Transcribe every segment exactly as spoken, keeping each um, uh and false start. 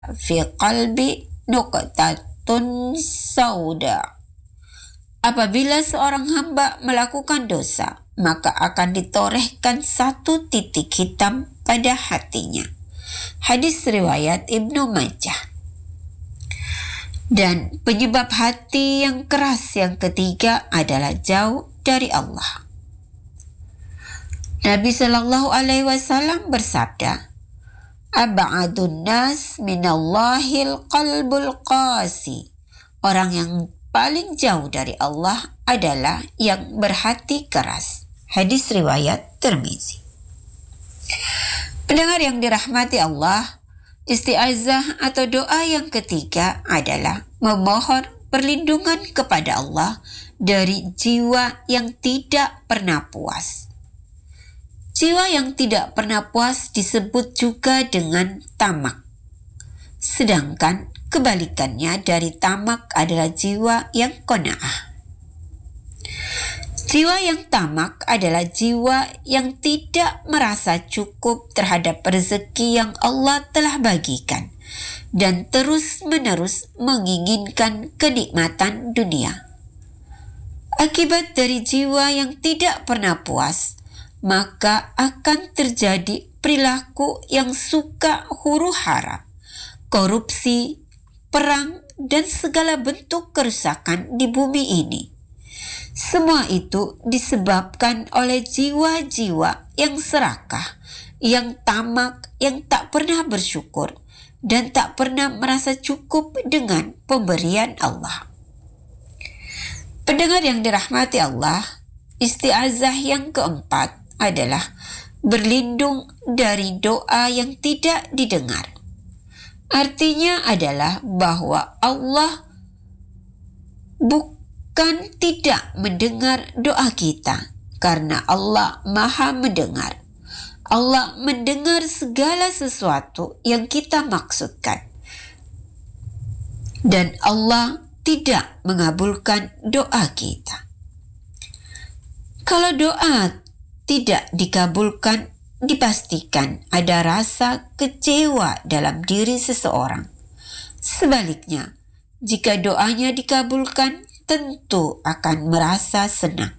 fi qalbi nuqtatun sauda. Apabila seorang hamba melakukan dosa, maka akan ditorehkan satu titik hitam pada hatinya. Hadis riwayat Ibnu Majah. Dan penyebab hati yang keras yang ketiga adalah jauh dari Allah. Nabi Shallallahu Alaihi Wasallam bersabda, "Ab'adun nas minallahil qalbul qasi." Orang yang paling jauh dari Allah adalah yang berhati keras. Hadis riwayat Tirmizi. Pendengar yang dirahmati Allah, isti'azah atau doa yang ketiga adalah memohon perlindungan kepada Allah dari jiwa yang tidak pernah puas. Jiwa yang tidak pernah puas disebut juga dengan tamak. Sedangkan kebalikannya dari tamak adalah jiwa yang qanaah. Jiwa yang tamak adalah jiwa yang tidak merasa cukup terhadap rezeki yang Allah telah bagikan dan terus-menerus menginginkan kenikmatan dunia. Akibat dari jiwa yang tidak pernah puas, maka akan terjadi perilaku yang suka huru-hara, korupsi, perang, dan segala bentuk kerusakan di bumi ini. Semua itu disebabkan oleh jiwa-jiwa yang serakah, yang tamak, yang tak pernah bersyukur, dan tak pernah merasa cukup dengan pemberian Allah. Pendengar yang dirahmati Allah, isti'azah yang keempat adalah berlindung dari doa yang tidak didengar. Artinya adalah bahwa Allah bukan Kan tidak mendengar doa kita, karena Allah Maha mendengar. Allah mendengar segala sesuatu yang kita maksudkan. Dan Allah tidak mengabulkan doa kita. Kalau doa tidak dikabulkan, dipastikan ada rasa kecewa dalam diri seseorang. Sebaliknya, jika doanya dikabulkan, tentu akan merasa senang.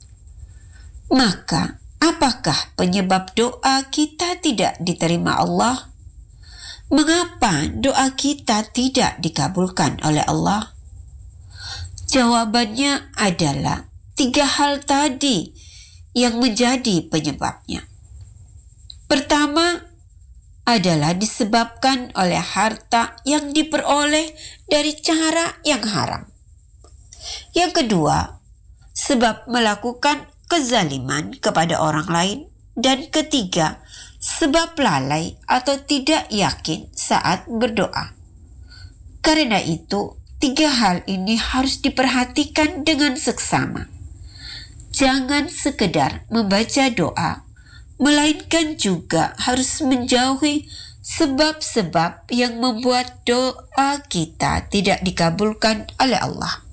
Maka, apakah penyebab doa kita tidak diterima Allah? Mengapa doa kita tidak dikabulkan oleh Allah? Jawabannya adalah tiga hal tadi yang menjadi penyebabnya. Pertama adalah disebabkan oleh harta yang diperoleh dari cara yang haram. Yang kedua, sebab melakukan kezaliman kepada orang lain. Dan ketiga, sebab lalai atau tidak yakin saat berdoa. Karena itu, tiga hal ini harus diperhatikan dengan seksama. Jangan sekedar membaca doa, melainkan juga harus menjauhi sebab-sebab yang membuat doa kita tidak dikabulkan oleh Allah.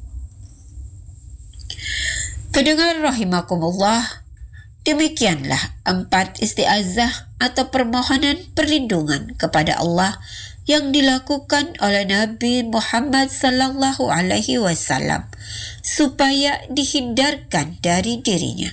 Pendengar rahimakumullah, demikianlah empat isti'azah atau permohonan perlindungan kepada Allah yang dilakukan oleh Nabi Muhammad sallallahu alaihi wasallam supaya dihindarkan dari dirinya.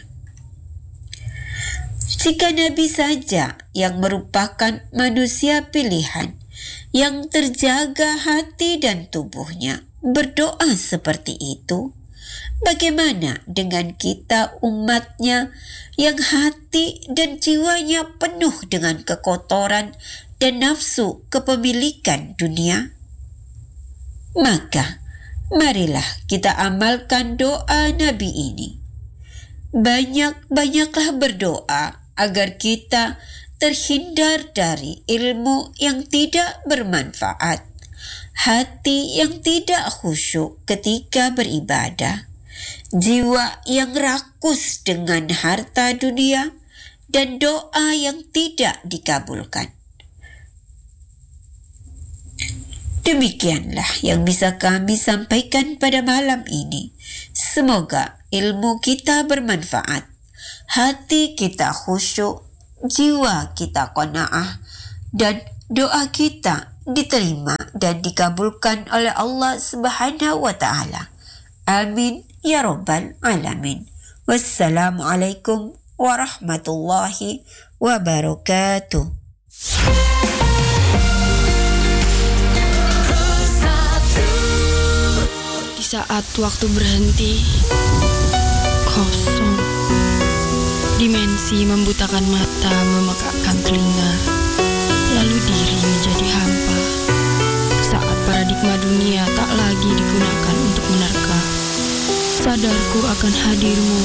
Jika Nabi saja yang merupakan manusia pilihan yang terjaga hati dan tubuhnya berdoa seperti itu, bagaimana dengan kita umatnya yang hati dan jiwanya penuh dengan kekotoran dan nafsu kepemilikan dunia? Maka, marilah kita amalkan doa Nabi ini. Banyak-banyaklah berdoa agar kita terhindar dari ilmu yang tidak bermanfaat, hati yang tidak khusyuk ketika beribadah, jiwa yang rakus dengan harta dunia, dan doa yang tidak dikabulkan. Demikianlah yang bisa kami sampaikan pada malam ini. Semoga ilmu kita bermanfaat, hati kita khusyuk, jiwa kita qanaah, dan doa kita diterima dan dikabulkan oleh Allah Subhanahu wa taala. Amin ya rabbal alamin. Wassalamualaikum warahmatullahi wabarakatuh. Di saat waktu berhenti, kosong. Dimensi membutakan mata, memekakkan telinga, lalu diri menjadi hampa. Saat paradigma dunia tak lagi digunakan untuk menerka, sadarku akan hadirmu